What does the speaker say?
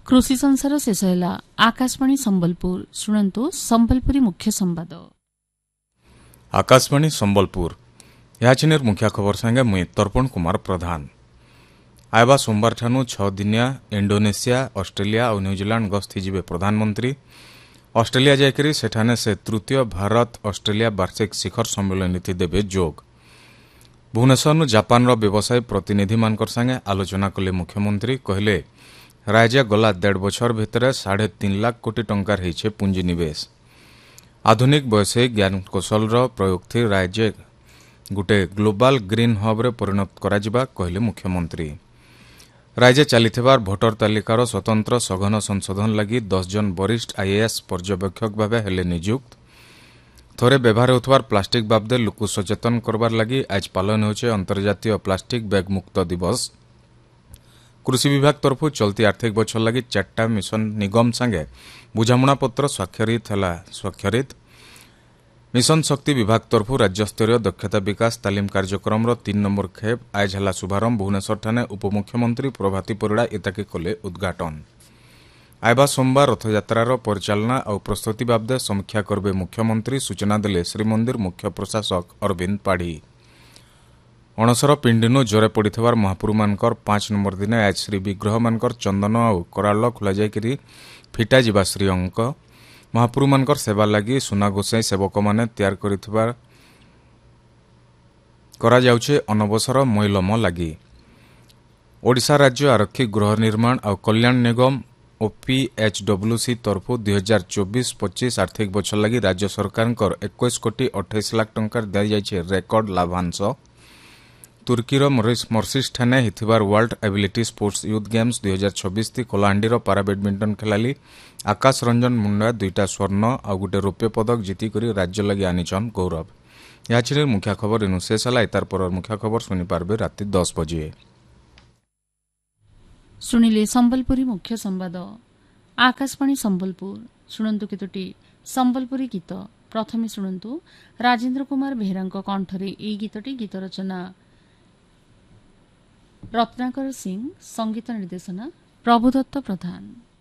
कृषि संसार शेष है। आकाशवाणी संबलपुर शुणु संबलपुरी मुख्य संवाद। आकाशवाणी संबलपुर याचिनेर मुख्य खबर संगे मुई तर्पण कुमार प्रधान। आयबा सोमवार ठानु 6 दिनिया इंडोनेशिया ऑस्ट्रेलिया और न्यूजीलैंड गस्त हिजिबे प्रधानमंत्री। ऑस्ट्रेलिया जाइकरी सेठाने से तृतीय भारत ऑस्ट्रेलिया वार्षिक शिखर सम्मेलन नीति देबे जोग। भुवनेश्वर जापान व्यवसायी प्रतिनिधि मानकर संगे आलोचना कले मुख्यमंत्री। कहले राज्य गला 1.5 बछर भितर 3.5 लाख कोटी टंकार हेइछे पुंजीनिवेश। आधुनिक वैषयिक ज्ञान कौशल प्रयोग थी राज्य गोटे ग्लोबाल ग्रीन हब रे परिणत कराजिबा कहले मुख्यमंत्री। राज्य चलीथिबार भोटर तालिकार स्वतंत्र सघन संशोधन लगी 10 जन वरिष्ठ आईएएस पर्यवेक्षक भावे हेले नियुक्त। थोरे व्यवहार होथवार प्लास्टिक बाबदे लोक सचेतन करबार लगी आज पालन होचे अंतर्जातीय प्लास्टिक बैग मुक्त दिवस। कृषि विभाग तरफु चलती आर्थिक बछर लगी 4टा मिशन निगम संगे बुझामणा पत्र स्वाक्षरित। मिशन शक्ति विभाग तरफु राज्यस्तरीय दक्षता विकास तालीम कार्यक्रम 3 नंबर खेप आज हला शुभारंभ। भुवनेश्वर ठाणे उपमुख्यमंत्री प्रभाती परिड़ा इताके कले उद्घाटन। आयबा सोमवार रथयात्रार परिचालना और प्रस्तुति बाबदे समीक्षा करबे मुख्यमंत्री सूचना देले श्रीमंदिर मुख्य प्रशासक अरविंद पाढ़ी। अणसर पिंडिनु जोरे पड़िथिबार महाप्रभु मानकर 5 नंबर दिन आज श्री विग्रह मानकर चंदन और कराल खोला जायकरी फिटा जिबा श्री अंक। महाप्रभु मानकर सेवा लगी सुना गोसाई सेवक माने तैयार करा जाउछे अनवसर मैलम लगी। ओडिशा राज्य आरक्षी गृह निर्माण और कल्याण निगम ओपीएचडब्ल्यूसी तरफु 2024-25 आर्थिक बछर लगी राज्य सरकार 21 कोटी 28 लाख टंकार दिया जाइछे रेकर्ड लाभांश। तुर्कीर मर्सिस Thane हिथिबार world ability sports youth games 2026 थी कलाहांडीर पारा बैडमिंटन खेलाली आकाश रंजन मुंडा 2टा स्वर्ण और गोटे रौप्य पदक जीतिकरी राज्य लगी आनीचन गौरव। याचिनेर मुख्य खबर इनु शेष है। इतार पर मुख्य खबर सुनी पारबे राति 10 बजे। शुणिले संबलपुरी मुख्य संवाद। आकाशवाणी संबलपुर शुणु केतोटी संबलपुरी गीत। प्रथमे शुणु राजेन्द्र कुमार बेहरा कंठरे ए गीतटी। गीत रचना रत्नाकर सिंह, संगीत निर्देशना प्रभुदत्त प्रधान।